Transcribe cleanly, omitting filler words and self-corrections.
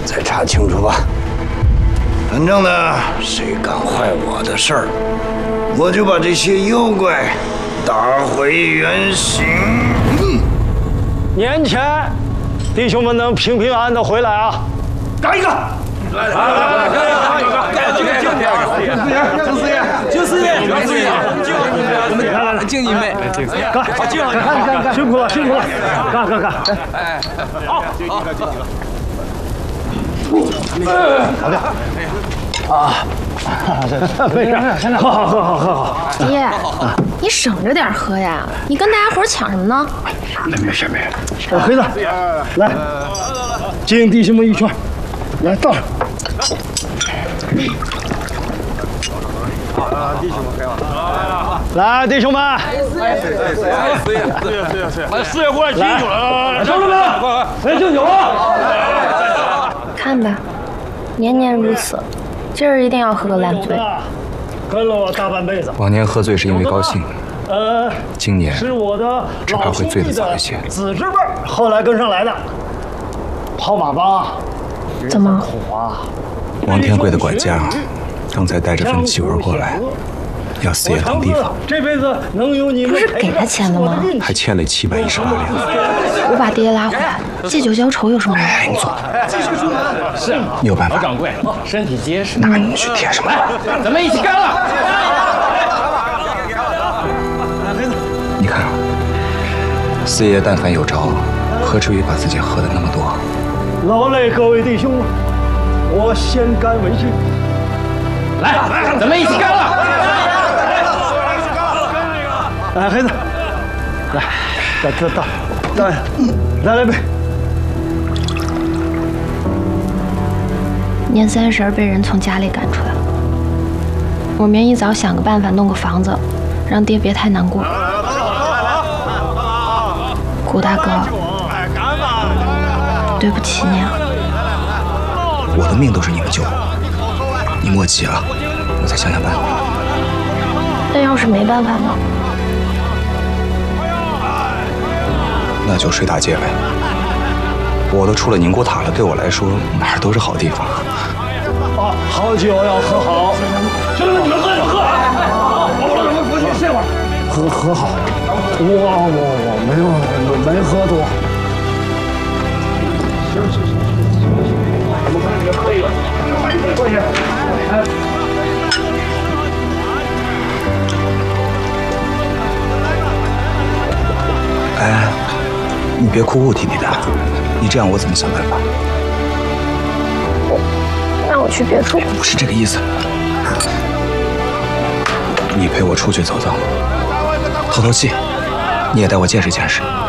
再查清楚吧。反正呢，谁敢坏我的事儿，我就把这些妖怪打回原形。 年前，弟兄们能平平安安的回来啊！ 打一个！来， 敬一杯， 干！干！辛苦了，干！ 哎， 好，好的啊，没事，好。 爹，你省着点喝呀！你跟大家伙抢什么呢？ 没事。黑子，来，敬弟兄们一圈，来倒上。弟兄们开吧！来，弟兄们！ 四爷过来敬酒了， 兄弟们，来敬酒啊！ 看吧，年年如此，今儿一定要喝个烂醉。 跟了我大半辈子。 往年喝醉是因为高兴，今年是我的只怕会醉得早一些。 子侄辈后来跟上来的，跑马帮。 怎么？ 苦啊！ 王天贵的管家刚才带着份祭文过来，要四爷腾地方。 这辈子能有你们不是给他钱了吗？ 还欠了718两。 我把爹拉回来，借酒浇愁有什么用？ 哎，你坐。是，你有办法。 掌柜，身体结实。 那你去贴什么？ 咱们一起干了！ 你看啊，四爷但凡有招，何至于把自己喝的那么多？ 劳累各位弟兄了，我先干为敬。 来，咱们一起干了！ 哎，黑子，来杯。 年30被人从家里赶出来了，我明一早想个办法弄个房子，让爹别太难过。古大哥，对不起你啊！ 我的命都是你们救的，你莫急啊，我再想想办法。 那要是没办法呢？ 那就睡大街呗。我都出了宁国塔了，对我来说哪儿都是好地方。 好酒要喝好，兄弟们，你们喝啊！我扶去歇会儿。喝好，我没喝多。行，我们快点喝一个，过去。 哎，你别哭哭啼啼的，你这样我怎么想办法？ 那我去别处。 不是这个意思，你陪我出去走走，透透气，你也带我见识见识。